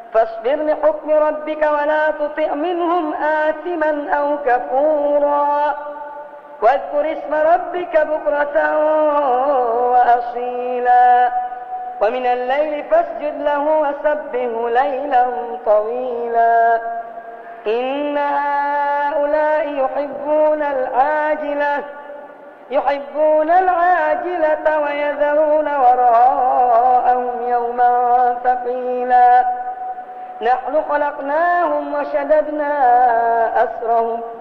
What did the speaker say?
فاصبر لحكم ربك ولا تطع منهم آثما أو كفورا واذكر اسم ربك بكرة وأصيلا ومن الليل فاسجد له وسبه ليلا طويلا إن هؤلاء يحبون العاجلة ويذرون وراءهم يوما ثقيلا نحن خلقناهم وشددنا أسرهم